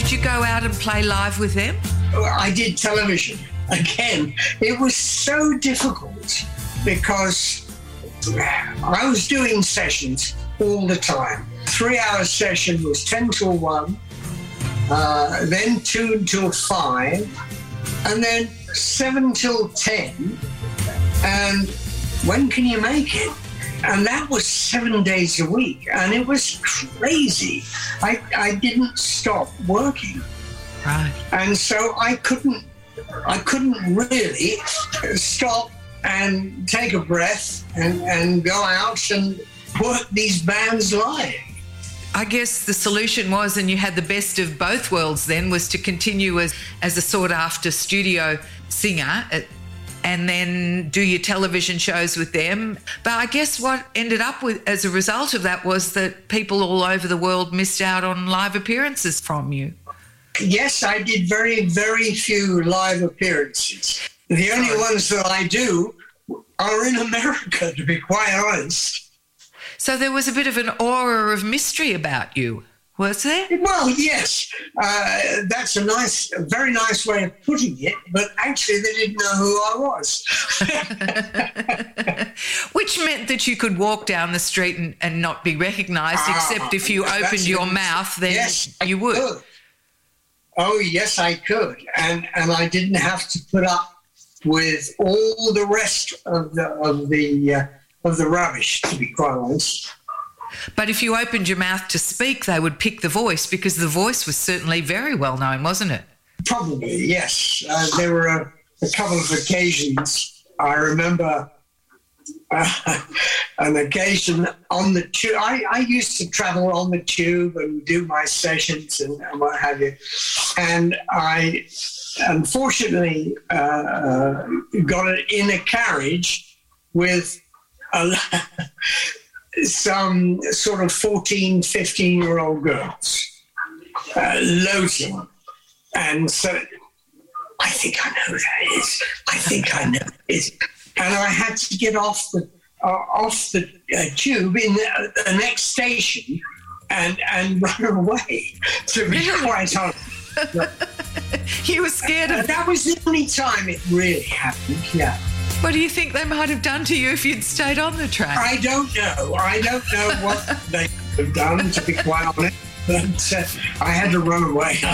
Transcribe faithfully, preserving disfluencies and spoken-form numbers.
Did you go out and play live with them? I did television. Again, it was so difficult because I was doing sessions all the time. Three-hour session was ten till one, uh, then two until five, and then seven till ten. And when can you make it? And that was seven days a week, and it was crazy. I, I didn't stop working. Right. And so I couldn't, I couldn't really stop and take a breath and, and go out and work these bands live. I guess the solution was, and you had the best of both worlds then, was to continue as, as a sought-after studio singer at, and then do your television shows with them. But I guess what ended up with as a result of that was that people all over the world missed out on live appearances from you. Yes, I did very, very few live appearances. The only Sorry. ones that I do are in America, to be quite honest. So there was a bit of an aura of mystery about you, was there? Well, yes, uh, that's a nice, a very nice way of putting it, but actually they didn't know who I was. Which meant that you could walk down the street and, and not be recognised, Ah, except if you opened that's your it. mouth, then Yes, I you would. could. Oh, yes, I could. And and I didn't have to put up with all the rest of the of the uh, of the rubbish, to be quite honest. But if you opened your mouth to speak, they would pick the voice, because the voice was certainly very well known, wasn't it? Probably, yes. Uh, there were a, a couple of occasions. I remember uh, an occasion on the tube. I, I used to travel on the tube and do my sessions and, and what have you. And I, unfortunately, uh, uh, got it in a carriage with a, some sort of fourteen, fifteen-year-old girls, uh, loads of them. And so I think I know who that is. I think I know it is. And I had to get off the uh, off the uh, tube in the, the next station and and run away, to be quite honest. You were scared Uh, of that was the only time it really happened, yeah. What do you think they might have done to you if you'd stayed on the train? I don't know. I don't know what they could have done, to be quite honest. But uh, I had to run away.